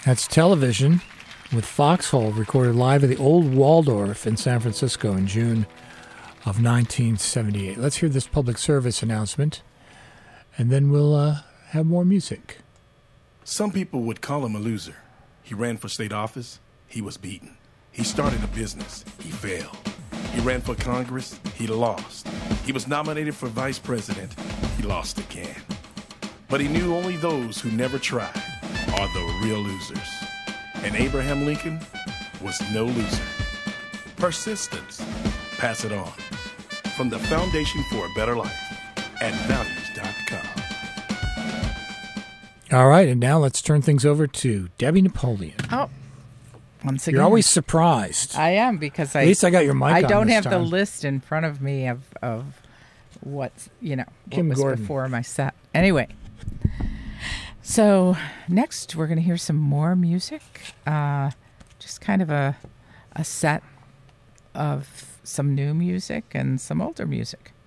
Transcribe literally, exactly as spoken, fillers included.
That's Television with Foxhole, recorded live at the Old Waldorf in San Francisco in June of nineteen seventy-eight. Let's hear this public service announcement, and then we'll uh, have more music. Some people would call him a loser. He ran for state office. He was beaten. He started a business. He failed. He ran for Congress. He lost. He was nominated for vice president. He lost again. But he knew only those who never tried are the real losers. And Abraham Lincoln was no loser. Persistence. Pass it on. From the Foundation for a Better Life at values dot com. All right, and now let's turn things over to Debbie Napoleon. Oh, once again. You're always surprised. I am, because I... At least I got your mic I on don't this have time. the list in front of me of, of what's, you know, what Kim was Gordon. before my set. Anyway. So next we're going to hear some more music, uh, just kind of a a set of some new music and some older music.